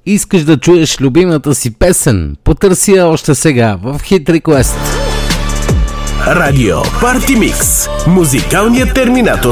Искаш да чуеш любимата си песен? Потърси я още сега в Hit Request. Радио Парти Микс. Музикалният терминатор